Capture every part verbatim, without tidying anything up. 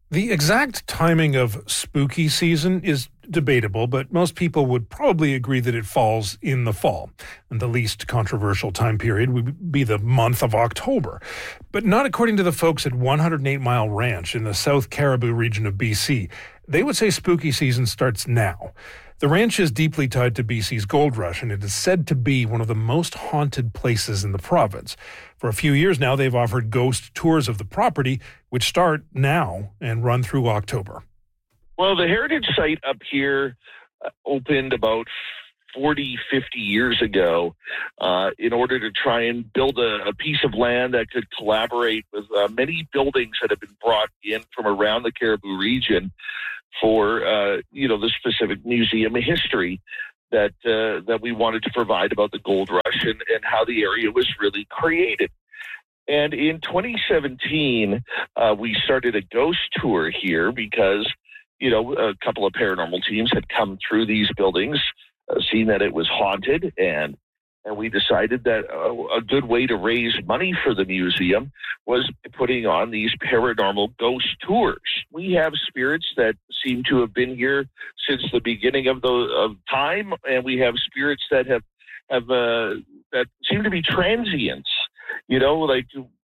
The exact timing of spooky season is debatable, but most people would probably agree that it falls in the fall. And the least controversial time period would be the month of October. But not according to the folks at one oh eight Mile Ranch in the South Cariboo region of B C. They would say spooky season starts now. The ranch is deeply tied to B C's gold rush, and it is said to be one of the most haunted places in the province. For a few years now, they've offered ghost tours of the property, which start now and run through October. Well, the heritage site up here uh, opened about forty, fifty years ago uh, in order to try and build a, a piece of land that could collaborate with uh, many buildings that have been brought in from around the Cariboo region for, uh, you know, the specific museum history that uh, that we wanted to provide about the gold rush and, and how the area was really created. And in twenty seventeen, uh, we started a ghost tour here because, you know, a couple of paranormal teams had come through these buildings, uh, seen that it was haunted, and and we decided that uh, a good way to raise money for the museum was putting on these paranormal ghost tours. We have spirits that seem to have been here since the beginning of the of time, and we have spirits that have have uh, that seem to be transients. You know, like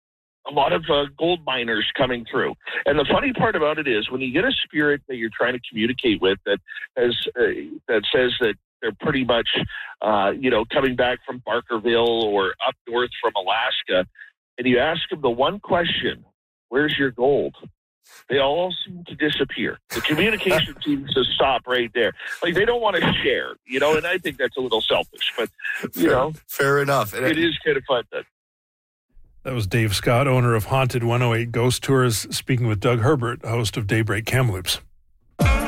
a lot of uh, gold miners coming through. And the funny part about it is when you get a spirit that you're trying to communicate with that has uh, that says that they're pretty much, uh, you know, coming back from Barkerville or up north from Alaska, and you ask them the one question, where's your gold? They all seem to disappear. The communication seems to stop right there. Like they don't want to share, you know, and I think that's a little selfish, but, you fair, know. Fair enough. It is kind of fun. That, That was Dave Scott, owner of Haunted one oh eight Ghost Tours, speaking with Doug Herbert, host of Daybreak Kamloops.